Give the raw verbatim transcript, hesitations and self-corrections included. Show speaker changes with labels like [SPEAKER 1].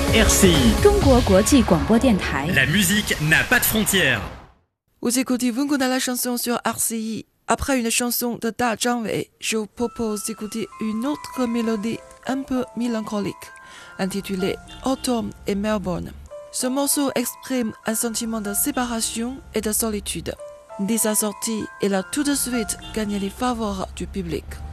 [SPEAKER 1] R C I,
[SPEAKER 2] 中国国际广播电台。
[SPEAKER 1] la musique n'a pas de frontières.
[SPEAKER 3] Vous écoutez Vunguna la chanson sur R C I. Après une chanson de Da Zhang Wei, je vous propose d'écouter une autre mélodie un peu mélancolique, intitulée Autumn et Melbourne. Ce morceau exprime un sentiment de séparation et de solitude. Dès sa sortie, il a tout de suite gagné les faveurs du public.